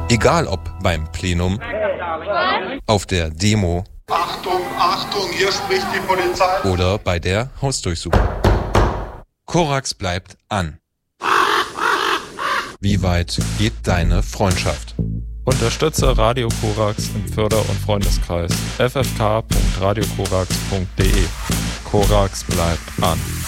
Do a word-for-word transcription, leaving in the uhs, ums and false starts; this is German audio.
Egal ob beim Plenum, auf der Demo, Achtung, Achtung, hier spricht die Polizei, oder bei der Hausdurchsuchung. Korax bleibt an. Wie weit geht deine Freundschaft? Unterstütze Radio Korax im Förder- und Freundeskreis f f k punkt radio korax punkt d e. Korax bleibt an.